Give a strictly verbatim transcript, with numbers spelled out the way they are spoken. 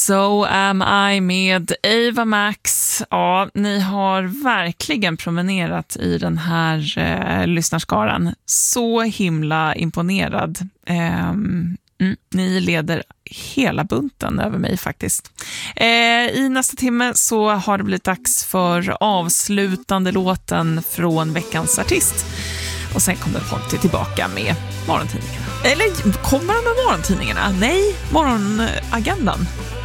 So am I med Ava Max. Ja, ni har verkligen promenerat i den här eh, lyssnarskaran. Så himla imponerad. Eh, mm, ni leder hela bunten över mig faktiskt. Eh, I nästa timme så har det blivit dags för avslutande låten från veckans artist. Och sen kommer Ponty tillbaka med morgontidningarna. Eller kommer han med morgontidningarna? Nej, morgonagendan.